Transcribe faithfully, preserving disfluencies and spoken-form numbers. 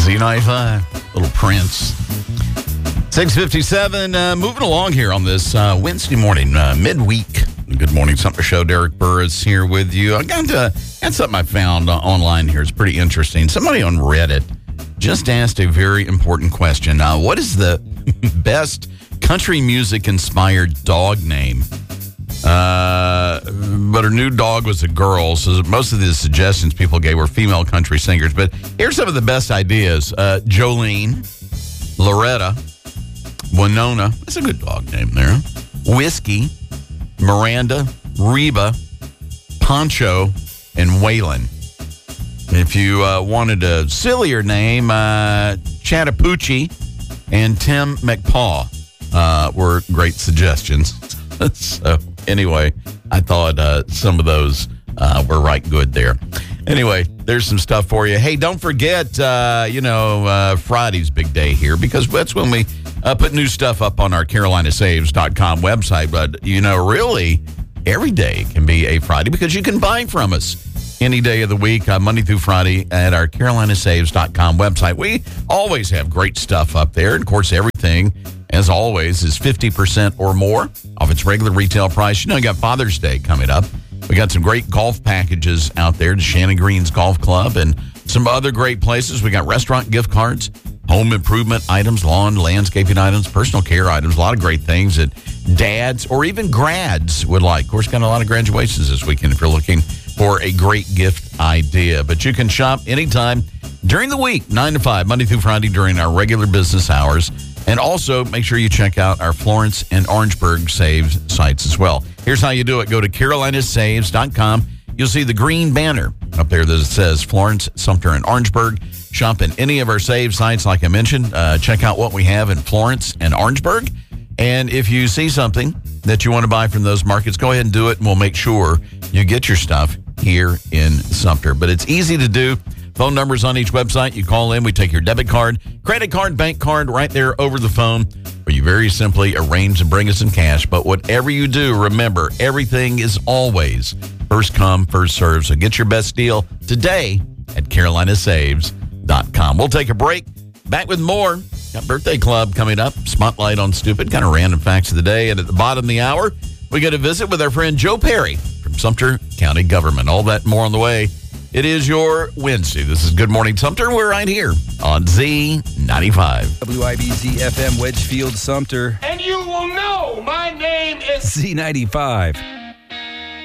Z ninety-five, little Prince. six fifty-seven, uh, moving along here on this uh, Wednesday morning, uh, midweek. Good Morning Sumter Show. Derek Burris here with you. I got, uh, got something I found uh, online here. It's pretty interesting. Somebody on Reddit just asked a very important question. Uh, what is the best country music-inspired dog name? Uh, but her new dog was a girl, so most of the suggestions people gave were female country singers. But here's some of the best ideas. Uh, Jolene, Loretta, Winona. That's a good dog name there. Whiskey, Miranda, Reba, Poncho, and Waylon. If you uh, wanted a sillier name, uh, Chattahoochee and Tim McPaw uh, were great suggestions. So anyway, I thought uh, some of those uh, were right good there. Anyway, there's some stuff for you. Hey, don't forget, uh, you know, uh, Friday's big day here because that's when we uh, put new stuff up on our Carolina Saves dot com website. But, you know, really, every day can be a Friday because you can buy from us any day of the week, uh, Monday through Friday, at our Carolina Saves dot com website. We always have great stuff up there. And, of course, everything, as always, is fifty percent or more of its regular retail price. You know, you got Father's Day coming up. We got some great golf packages out there to Shannon Green's Golf Club and some other great places. We got restaurant gift cards, home improvement items, lawn, landscaping items, personal care items, a lot of great things that dads or even grads would like. Of course, got a lot of graduations this weekend if you're looking for a great gift idea. But you can shop anytime during the week, nine to five, Monday through Friday during our regular business hours. And also, make sure you check out our Florence and Orangeburg Saves sites as well. Here's how you do it. Go to Carolina Saves dot com. You'll see the green banner up there that says Florence, Sumter, and Orangeburg. Shop in any of our Save sites, like I mentioned. Uh, check out what we have in Florence and Orangeburg. And if you see something that you want to buy from those markets, go ahead and do it, and we'll make sure you get your stuff here in Sumter. But it's easy to do. Phone numbers on each website. You call in. We take your debit card, credit card, bank card right there over the phone, or you very simply arrange to bring us in cash. But whatever you do, remember, everything is always first come, first serve. So get your best deal today at Carolina Saves dot com. We'll take a break. Back with more. Got Birthday Club coming up. Spotlight on Stupid. Kind of random facts of the day. And at the bottom of the hour, we get a visit with our friend Joe Perry from Sumter County Government. All that and more on the way. It is your Wednesday. This is Good Morning Sumter. We're right here on Z ninety-five. W I B Z F M Wedgefield Sumter. And you will know my name is Z ninety-five.